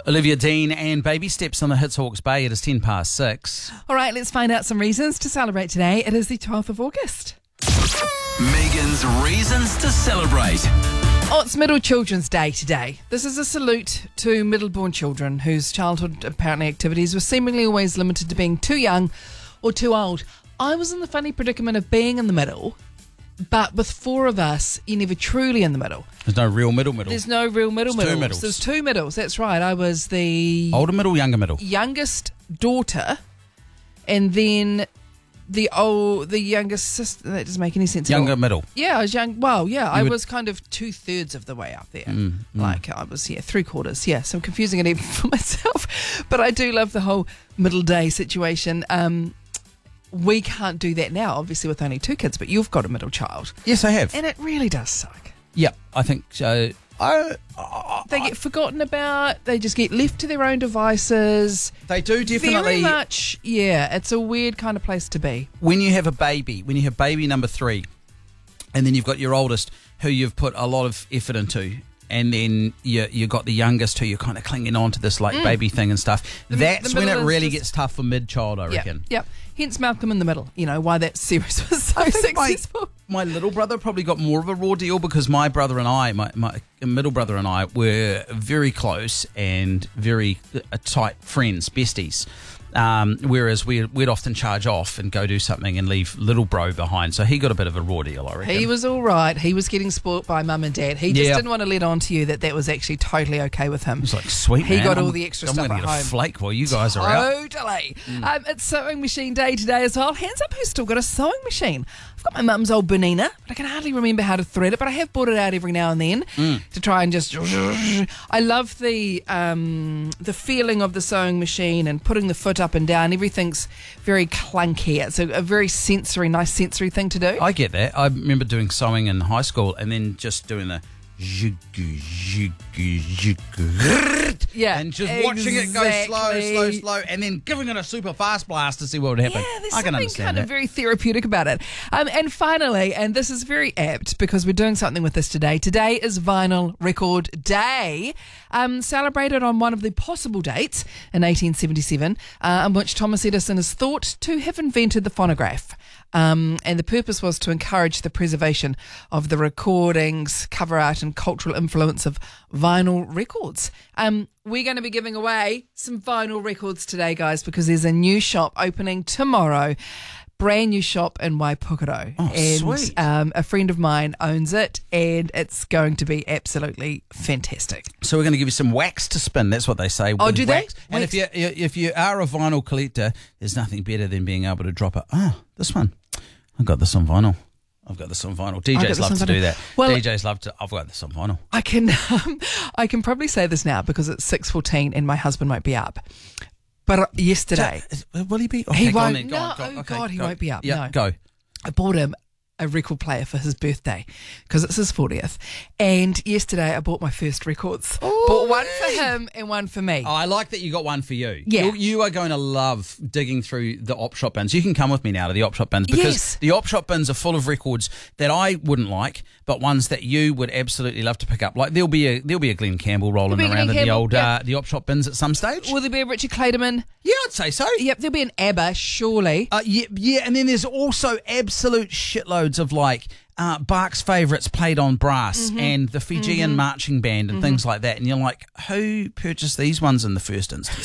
Olivia Dean and Baby Steps on the Hits Hawke's Bay. It is 6:10. All right, let's find out some reasons to celebrate today. It is the 12th of August. Megan's reasons to celebrate. Oh, it's Middle Children's Day today. This is a salute to middle-born children whose childhood apparently activities were seemingly always limited to being too young or too old. I was in the funny predicament of being in the middle, but with four of us, you're never truly in the middle. There's no real middle. There's no real middle. There's two middles. There's two middles, that's right. I was the Older middle, younger middle. youngest daughter, and then the youngest sister. That doesn't make any sense at all. Younger middle. Yeah, I was young. Well, yeah, I was kind of 2/3 of the way up there. Like I was, 3/4. Yeah, so I'm confusing it even for myself. But I do love the whole middle day situation. We can't do that now, obviously, with only two kids. But you've got a middle child, Yes, I have. and it really does suck. Yep, I think so. They get forgotten about. They just get left to their own devices. They do definitely. Very much, yeah. It's a weird kind of place to be. When you have a baby, when you have baby number 3, and then you've got your oldest who you've put a lot of effort into, and then you got the youngest who you're kind of clinging on to this like baby thing and stuff. That's when it really gets tough for mid-child, I reckon. Yep. Hence Malcolm in the Middle. You know, why that series was so successful. My little brother probably got more of a raw deal because my brother and I, my middle brother and I, were very close and very tight friends, besties. Whereas we'd often charge off and go do something and leave little bro behind. So he got a bit of a raw deal, I reckon. He was all right. He was getting spoilt by mum and dad. He just didn't want to let on to you that was actually totally okay with him. He was like, sweet, He man. got all the extra stuff I'm going at to get home. a flake while you guys are out. Totally. It's sewing machine day today as well. Hands up who's still got a sewing machine. I've got my mum's old Bernina, but I can hardly remember how to thread it, but I have brought it out every now and then to try and just... I love the feeling of the sewing machine and putting the foot up and down. Everything's very clunky. It's a very nice sensory thing to do. I get that. I remember doing sewing in high school and then just doing the... Yeah, and just watching it go slow, and then giving it a super fast blast to see what would happen. Yeah, there's I can something understand kind that. of very therapeutic about it. And finally, and this is very apt because we're doing something with this today. Today is Vinyl Record Day, celebrated on one of the possible dates in 1877, in which Thomas Edison is thought to have invented the phonograph. And the purpose was to encourage the preservation of the recordings, cover art and cultural influence of vinyl records. We're going to be giving away some vinyl records today, guys, because there's a new shop opening tomorrow. Brand new shop in Waipukaro. Oh, and sweet. A friend of mine owns it, and it's going to be absolutely fantastic. So we're going to give you some wax to spin. That's what they say. Oh, with do they? wax. And Wax. if you are a vinyl collector, there's nothing better than being able to drop it. This one. I've got this on vinyl. DJs love to do that. Well, DJs love to. I've got this on vinyl. I can probably say this now because it's 6:14 and my husband won't be up. But yesterday... Will he be? He Okay, go on won't. then. Go on, go on. No, Okay, God, he go. won't be up. Yeah, No. go. I bought him a record player for his birthday because it's his 40th. And yesterday I bought my first records. Bought one for him and one for me. Oh, I like that you got one for you. Yeah. You are going to love digging through the op shop bins. You can come with me now to the op shop bins because Yes. the op shop bins are full of records that I wouldn't like, but ones that you would absolutely love to pick up. Like there'll be a Glenn Campbell rolling There'll be a around Glenn in the Campbell, old yeah. the op shop bins at some stage. Will there be a Richard Clayderman? Yeah, I'd say so. Yep, there'll be an ABBA, surely. Yeah, and then there's also absolute shitloads of like Bach's favourites played on brass and the Fijian marching band and things like that. And you're like, who purchased these ones in the first instance?